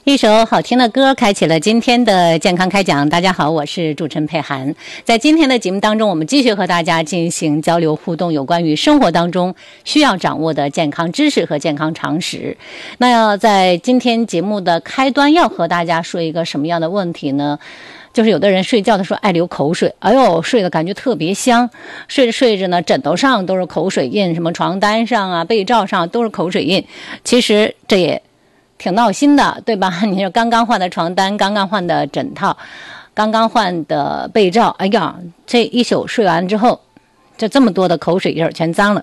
一首好听的歌开启了今天的健康开讲。大家好，我是主持人佩涵。在今天的节目当中，我们继续和大家进行交流互动，有关于生活当中需要掌握的健康知识和健康常识。那要在今天节目的开端要和大家说一个什么样的问题呢？就是有的人睡觉的时候爱流口水，哎呦，睡的感觉特别香，睡着睡着呢，枕头上都是口水印，什么床单上啊、被罩上都是口水印。其实这也挺闹心的，对吧？你说刚刚换的床单，刚刚换的枕套，刚刚换的被罩，哎呀，这一宿睡完之后，这么多的口水印全脏了。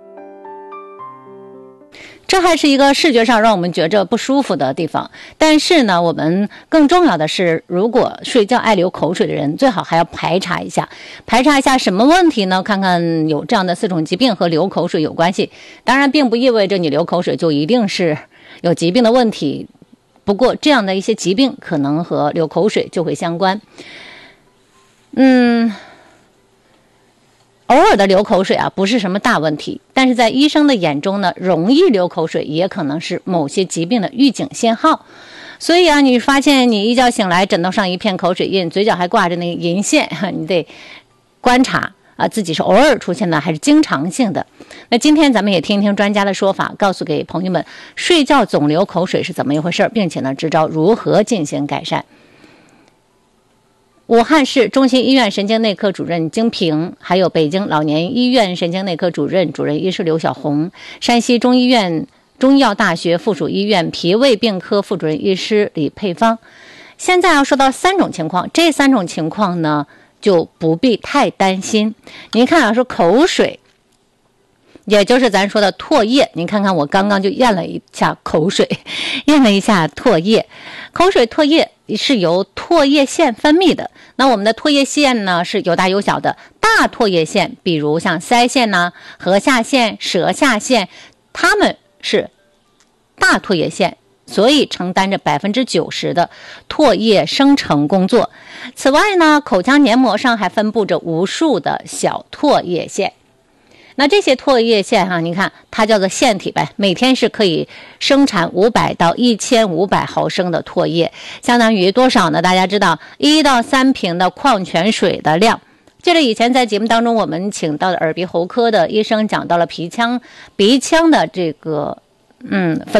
这还是一个视觉上让我们觉着不舒服的地方，但是呢，我们更重要的是，如果睡觉爱流口水的人，最好还要排查一下什么问题呢？看看有这样的4种疾病和流口水有关系。当然，并不意味着你流口水就一定是有疾病的问题，不过这样的一些疾病可能和流口水就会相关。偶尔的流口水啊，不是什么大问题，但是在医生的眼中呢，容易流口水也可能是某些疾病的预警信号。所以啊，你发现你一觉醒来，枕头上一片口水印，嘴角还挂着那个银线，你得观察啊，自己是偶尔出现的还是经常性的。那今天咱们也听一听专家的说法，告诉给朋友们睡觉总流口水是怎么一回事，并且呢，支招如何进行改善。武汉市中心医院神经内科主任金平，还有北京老年医院神经内科主任医师刘晓红，山西中医院中医药大学附属医院脾胃病科副主任医师李佩芳。现在要说到3种情况，这3种情况呢就不必太担心。您看啊，说口水，也就是咱说的唾液，您看看我刚刚就咽了一下口水，咽了一下唾液。口水唾液是由唾液腺分泌的，那我们的唾液腺呢是有大有小的，大唾液腺比如像腮腺呐、颌下腺、舌下腺，它们是大唾液腺，所以承担着90%的唾液生成工作。此外呢，口腔黏膜上还分布着无数的小唾液腺。那这些唾液腺哈，你看它叫做腺体呗，每天是可以生产500到1500毫升的唾液，相当于多少呢？大家知道1到3瓶的矿泉水的量。记得以前在节目当中，我们请到的耳鼻喉科的医生讲到了鼻腔的这个分